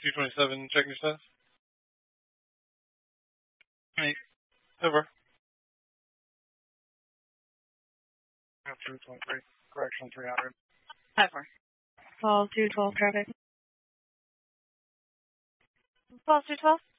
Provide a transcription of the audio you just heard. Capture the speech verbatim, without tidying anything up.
two twenty-seven, check your status. Hey, over. two twenty-three, correction three hundred. Over. Call two twelve traffic. Call two twelve.